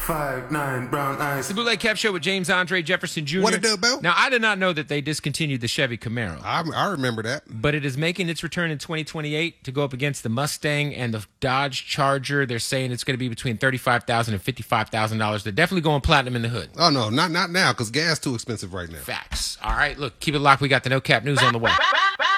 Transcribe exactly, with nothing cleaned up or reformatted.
Five, nine, brown eyes. It's the Bootleg Kev Show with James Andre Jefferson Junior What it do, Bill? Now, I did not know that they discontinued the Chevy Camaro. I, I remember that. But it is making its return in twenty twenty-eight to go up against the Mustang and the Dodge Charger. They're saying it's going to be between thirty-five thousand dollars and fifty-five thousand dollars. They're definitely going platinum in the hood. Oh, no, not not now, because gas too expensive right now. Facts. All right, look, keep it locked. We got the No Cap News on the way.